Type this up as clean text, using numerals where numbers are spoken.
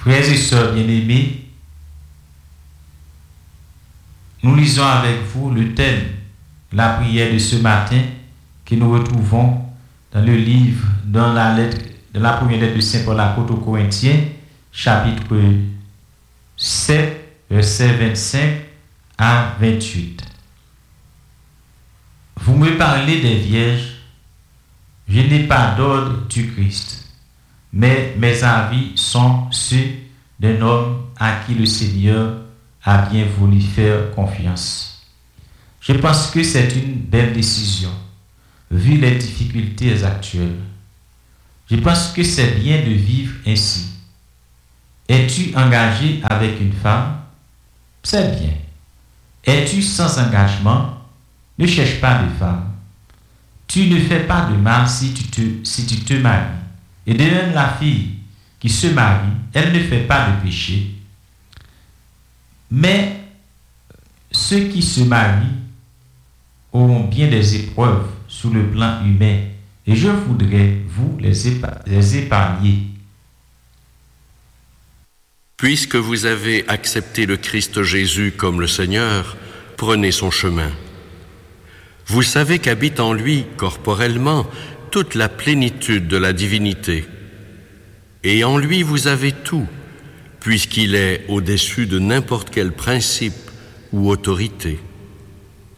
Frères et sœurs bien-aimés, nous lisons avec vous le thème, la prière de ce matin, que nous retrouvons dans le livre, dans la première lettre de Saint Paul apôtre aux Corinthiens, chapitre 7, versets 25 à 28. Vous me parlez des vierges, je n'ai pas d'ordre du Christ, mais mes avis sont ceux d'un homme à qui le Seigneur a bien voulu faire confiance. Je pense que c'est une belle décision, vu les difficultés actuelles. Je pense que c'est bien de vivre ainsi. Es-tu engagé avec une femme? C'est bien. Es-tu sans engagement? Ne cherche pas de femme. Tu ne fais pas de mal si tu te maries. Et de même, la fille qui se marie, elle ne fait pas de péché. Mais ceux qui se marient auront bien des épreuves sur le plan humain. Et je voudrais vous les épargner. Puisque vous avez accepté le Christ Jésus comme le Seigneur, prenez son chemin. Vous savez qu'habite en lui, corporellement, toute la plénitude de la divinité. Et en lui vous avez tout, puisqu'il est au-dessus de n'importe quel principe ou autorité.